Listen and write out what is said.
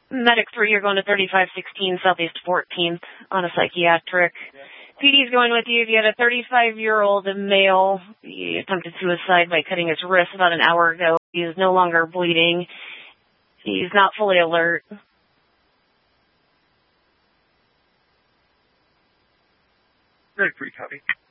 Medic 3, you're going to 3516 Southeast 14th on a psychiatric. PD's going with you. You had a 35-year-old male. He attempted suicide by cutting his wrist about an hour ago. He is no longer bleeding. He's not fully alert. Medic 3, copy.